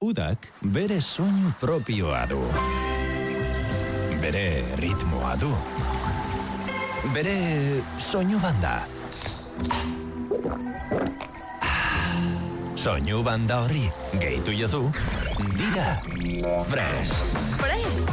Udak bere soinu propioa du. Bere ritmoa du. Bere soinu banda. Soinu banda horri gehitu jozu Dida Fresh. Fresh.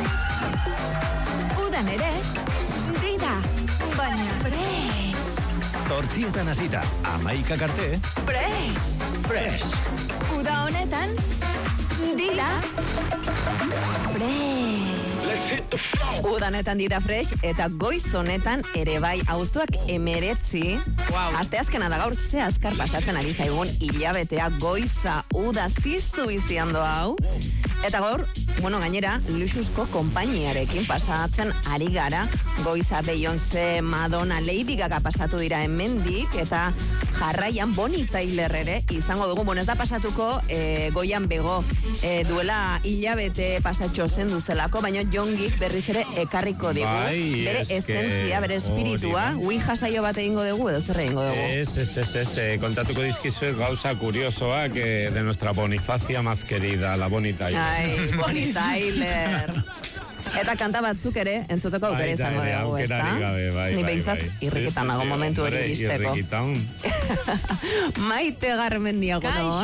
Udan ere, Dida, baina fresh. Zortzietan hasita, 11 arte. Fresh. Fresh. Uda honetan, Dida Fresh. Udanetan Dida Fresh eta goiz honetan ere bai abuztuak 19. Wow. Asteazkena da gaur, ze azkar pasatzen ari zaigun hilabetea, goiza uda ziztu biziando hau. Eta gaur, gainera, luxuzko konpainiarekin pasatzen ari gara. Goiza Beyoncé, Madonna, Lady Gaga pasatu dira hemendik, eta jarraian Bonnie Tyler ere izango dugu. Ez da pasatuko goian bego duela hilabete pasatxo zen duzelako, baina jongik berriz ere ekarriko digu. Bere esentzia, bere espiritua, Ouija saio bat egingo dugu edo zer egingo dugu? Ez, kontatuko dizkizue gauza kuriosoak de nuestra Bonifacia más querida, la Bonnie Tyler. Ai, Bonnie Tyler. Eta kanta batzuk ere entzuteko aukera izango dugu, ezta? Ni behintzat irrikitan nago momentu hori iristeko. Maite Garmendia,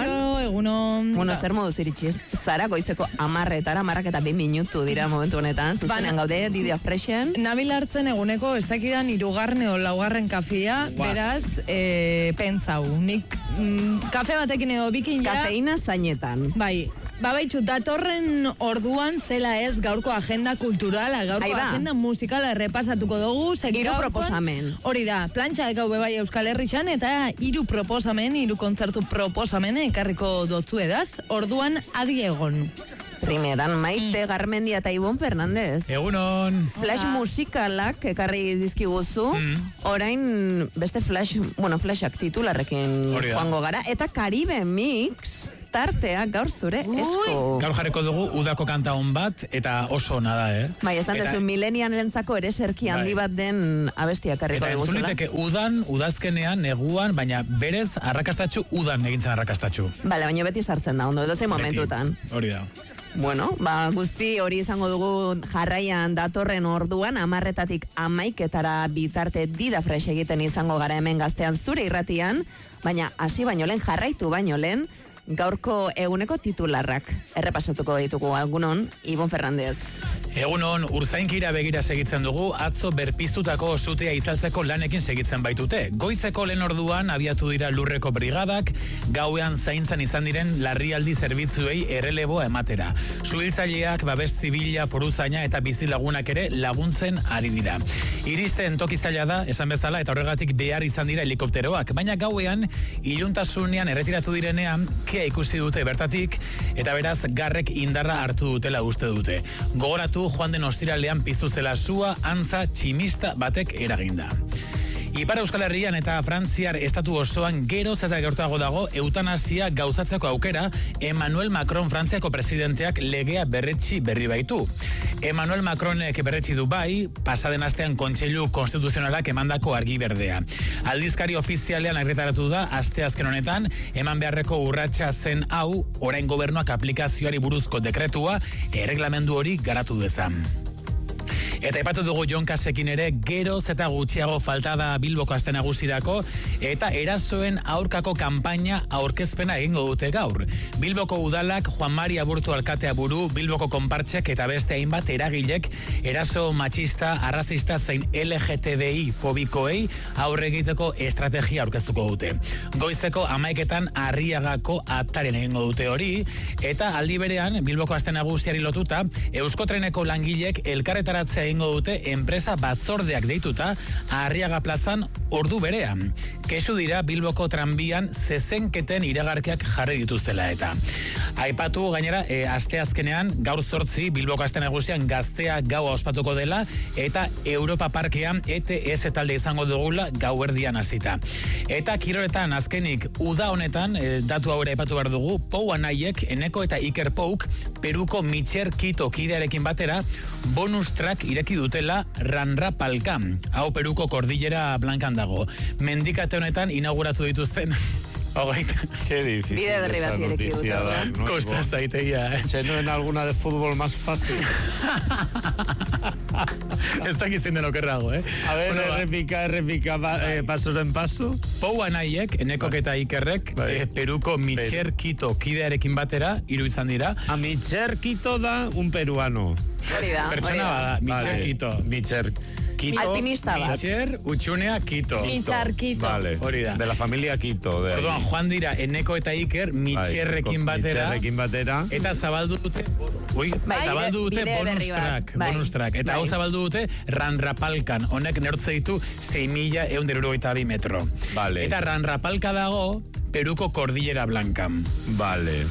egunon. Zer moduz iritsiz? Zara goizeko 10:00 12 minutu dira momentu honetan. Zuzenean gaude, Dida Freshen. Nabil hartzen eguneko ez dakidan 3. o 4. kafea, beraz, pentsau. Nik kafe batekin edo bikin ja... Kafeina zainetan. Bai. Baitxu, datorren orduan zela ez gaurko agenda kulturala, gaurko agenda musikala errepasatuko dugu. 3 proposamen. Hori da, plantxa ekau bebai Euskal Herrixan eta 3 proposamen, 3 kontzertu proposamen ekarriko dotzu edaz. Orduan adi egon. Primeran, Maite Garmendia eta Ibon Fernandez. Egunon. Flash musikalak ekarri dizkiguzu. Orain beste flashak titularrekin joango gara. Eta Caribe Mix tartea gaur zure esku. Gaur jarriko dugu udako kanta on bat eta oso ona da, Bai, esan dezu milenialentzako ere serki handi bat den abestia karriko dugu. Eta entzuliteke udan, udazkenean, neguan, baina berez arrakastatxu udan egintzen arrakastatxu. Bale, baina beti sartzen da, ondo, edozein momentutan. Hori da. Guzti hori izango dugu jarraian datorren orduan, 10:00 11:00 bitarte Dida Fresh egiten izango gara hemen Gaztean zure irratian, baina hasi baino lehen, jarraitu baino lehen, gaurko eguneko titularrak errepasatuko ditugu. Egunon, Ibon Fernandez. Egunon, Urzainkira begira segitzen dugu, atzo berpiztutako sutea itzaltzeko lanekin segitzen baitute. Goizeko lehen orduan abiatu dira lurreko brigadak, gauean zaintzan izan diren larrialdi zerbitzuei erreleboa ematera. Suhiltzaileak, babes zibila, foruzaina eta bizilagunak ere laguntzen ari dira. Iristen toki zaila da, esan bezala, eta horregatik behar izan dira helikopteroak, baina gauean, iluntasunean erretiratu direnean, kea ikusi dute bertatik, eta beraz garrek indarra hartu dutela uste dute. Gogoratu joan den ostiralean piztu zela sua antza tximista batek eraginda. Ipar Euskal Herrian eta Frantziar estatu osoan geroz eta gertuago dago eutanasia gauzatzeko aukera Emmanuel Macron Frantziako presidenteak legea berretsi berri baitu. Emmanuel Macronek berretsi du bai, pasaden astean Kontseilu Konstituzionalak emandako argi berdea. Aldizkari ofizialean argitaratu da asteazken honetan eman beharreko urratsa zen hau, orain gobernuak aplikazioari buruzko dekretua erreglamendu hori garatu dezan. Eta aipatu dugu Jon Kasekin ere geroz eta gutxiago falta da Bilboko aste nagusirako eta erasoen aurkako kanpaina aurkezpena egingo dute gaur. Bilboko udalak Juan Mari Aburto alkatea buru, Bilboko konpartsek eta beste hainbat eragilek eraso matxista, arrazista zein LGTBI fobikoei aurre egiteko estrategia aurkeztuko dute. Goizeko 11:00 Arriagako ataren egingo dute hori eta aldi berean Bilboko aste nagusiari lotuta Euskotreneko langilek elkarretaratzea egingo dute enpresa batzordeak deituta Arriaga plazan ordu berean. Kexu dira Bilboko tranbian zezenketen iragarkiak jarri dituztela eta. Aipatu gainera, asteazkenean gaur 8 Bilboko aste nagusian gaztea gaua ospatuko dela eta Europa Parkean ETS talde izango dugula gauerdian hasita. Eta kiroletan azkenik uda honetan, datu hau ere aipatu behar dugu, Pou anaiek, Eneko eta Iker Pouk, Peruko Mitxer Kito kidearekin batera, bonus track ireki dutela Ranra Palkan. Hau Peruko Kordillera Blankan dago. Mendikate honetan inauguratu dituzten Qué difícil. Bide berri bat ireki dute. Kosta zaiteia, ¿No en alguna de fútbol más fácil? Ez dakizien den okerrago, A ver, errepika, paso en paso. Pou anaiek, Enekok eta Ikerrek, Peruko Mitxer Kito kidearekin batera, 3 izan dira. A Mitxer Kito da un peruano. Hori da. Pertsona bada, Mitxer Kito. Mitxer Quito. Alpinista bat. Mitxer, Utxunea, Kito. Mitxar Kito. Vale. Hori da. De la familia Quito. Orduan, joan dira Eneko eta Iker Mitxerrekin batera. Eta zabaldu dute zabaldu dute bonus track. Eta hau zabaldu dute Ranrapalkan. Honek neurtze ditu 6.172 metro. Vale. Eta Ranrapalka dago Peruko Kordillera Blancan. Vale.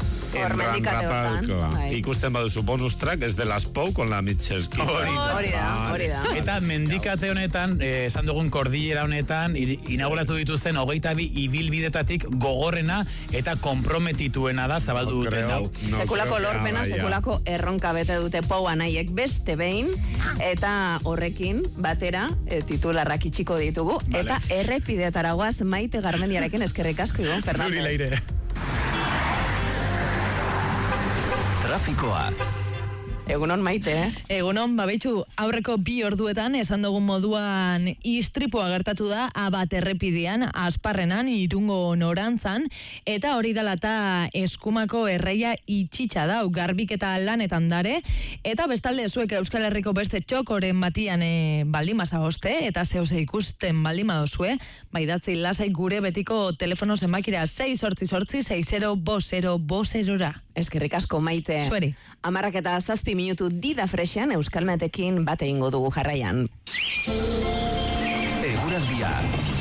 Ikusten baduzu bonus track ez de las Pou con la Mitxer Kito. Hori da. Eta mendikate honetan, esan dugun Kordillera honetan, inauguratu dituzten 22 ibilbidetatik gogorrena eta komprometituena da zabaldu duten hau. Sekulako lorpena, sekulako erronka bete dute Pou anaiek beste behin, eta horrekin batera titularrak itxiko ditugu, eta errepidetara guaz Maite Garmendiarekin eskerrik asko Ibon Fernandez. Zuri leire. Trafikoa. Egunon Maite, Egunon, babetxu, aurreko 2 orduetan esan dugun moduan istripua gertatu da Abat errepidean, Asparrenan, Irungo norantzan, eta hori dela eta eskumako erreia itxitxa dau, garbik eta lanetan dare, eta bestalde zuek Euskal Herriko beste txokoren batian baldimasa hoste, eta zehose ikusten baldima dozue, baidatzi lasai gure betiko telefono zenbakira 688-6050-ra. eskerrik asko Maite. Zueri. 10:07 minutu Dida Freshean Euskalmetekin bat egingo dugu jarraian. Eguraldia.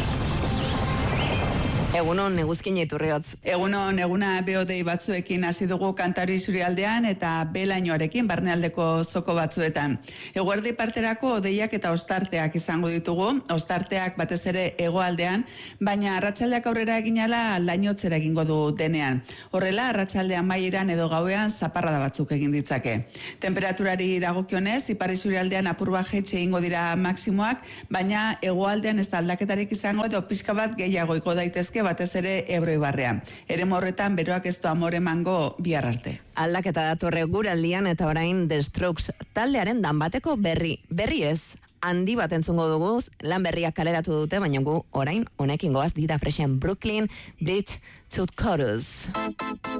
Egunon, Neguzkin Iturriotz. Egunon, eguna beodei batzuekin hasi dugu Kantari Isurialdean eta belainoarekin barnealdeko zoko batzuetan. Eguerdi parterako odeiak eta ostarteak izango ditugu, ostarteak batez ere hegoaldean, baina arratsaldeak aurrera eginala lainotzera egingo du denean. Horrela, arratsaldean maieran edo gauean zaparrada batzuk egin ditzake. Temperaturari dagokionez, Ipar Isurialdean apur bat jaitsi egingo dira maksimoak, baina hegoaldean ez da aldaketarik izango edo pixka bat gehiago iko daitezke batez ere Ebro ibarrean. Eremu horretan beroak ez du amore emango bihar arte. Aldaketa datorre guraldian eta orain The Strokes taldearen danbateko berri ez. Handi bat entzungo dugu, lan berriak kaleratu dute, baina gu orain honekin goaz Dida Freshean Brooklyn Bridge to Chorus.